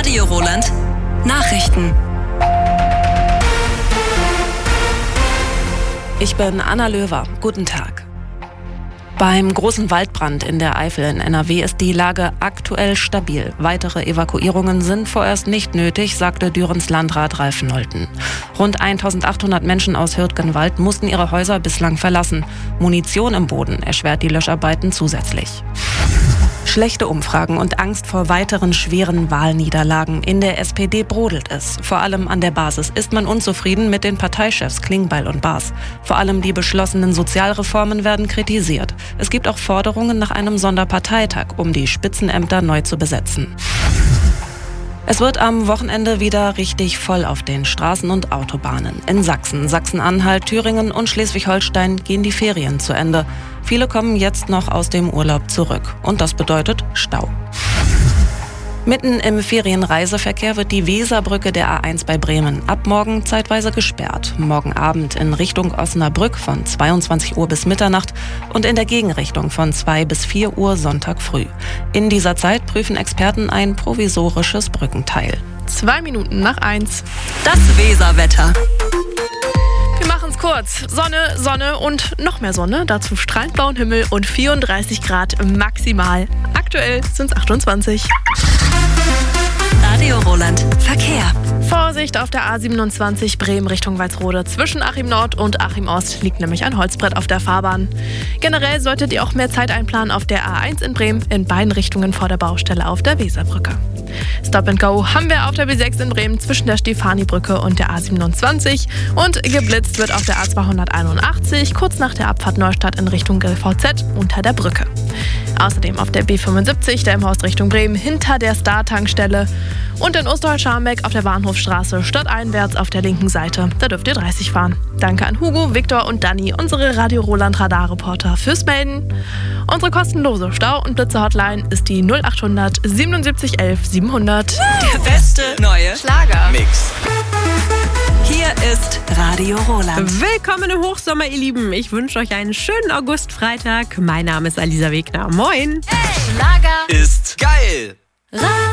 Radio Roland Nachrichten. Ich bin Anna Löwer. Guten Tag. Beim großen Waldbrand in der Eifel in NRW ist die Lage aktuell stabil. Weitere Evakuierungen sind vorerst nicht nötig, sagte Dürens Landrat Ralf Nolten. Rund 1800 Menschen aus Hürtgenwald mussten ihre Häuser bislang verlassen. Munition im Boden erschwert die Löscharbeiten zusätzlich. Schlechte Umfragen und Angst vor weiteren schweren Wahlniederlagen. In der SPD brodelt es. Vor allem an der Basis ist man unzufrieden mit den Parteichefs Klingbeil und Baas. Vor allem die beschlossenen Sozialreformen werden kritisiert. Es gibt auch Forderungen nach einem Sonderparteitag, um die Spitzenämter neu zu besetzen. Es wird am Wochenende wieder richtig voll auf den Straßen und Autobahnen. In Sachsen, Sachsen-Anhalt, Thüringen und Schleswig-Holstein gehen die Ferien zu Ende. Viele kommen jetzt noch aus dem Urlaub zurück. Und das bedeutet Stau. Mitten im Ferienreiseverkehr wird die Weserbrücke der A1 bei Bremen ab morgen zeitweise gesperrt. Morgen Abend in Richtung Osnabrück von 22 Uhr bis Mitternacht und in der Gegenrichtung von 2 bis 4 Uhr Sonntag früh. In dieser Zeit prüfen Experten ein provisorisches Brückenteil. 2 Minuten nach 1. Das Weserwetter. Wir machen's kurz. Sonne, Sonne und noch mehr Sonne. Dazu strahlend blauen Himmel und 34 Grad maximal. Aktuell sind's 28. Radio Roland Verkehr. Vorsicht auf der A27 Bremen Richtung Walsrode. Zwischen Achim Nord und Achim Ost liegt nämlich ein Holzbrett auf der Fahrbahn. Generell solltet ihr auch mehr Zeit einplanen auf der A1 in Bremen, in beiden Richtungen vor der Baustelle auf der Weserbrücke. Stop and Go haben wir auf der B6 in Bremen zwischen der Stefani-Brücke und der A27 und geblitzt wird auf der A281 kurz nach der Abfahrt Neustadt in Richtung GVZ unter der Brücke. Außerdem auf der B75 der Elmhorst Richtung Bremen hinter der Star-Tankstelle und in Osterholz-Scharmbeck auf der Bahnhofstraße stadteinwärts auf der linken Seite. Da dürft ihr 30 fahren. Danke an Hugo, Viktor und Dani, unsere Radio Roland Radarreporter, fürs Melden. Unsere kostenlose Stau- und Blitze-Hotline ist die 0800 77 11 700. Der beste neue Schlager-Mix. Hier ist Radio Roland. Willkommen im Hochsommer, ihr Lieben. Ich wünsche euch einen schönen Augustfreitag. Mein Name ist Alisa Wegner. Moin. Hey, Schlager ist geil.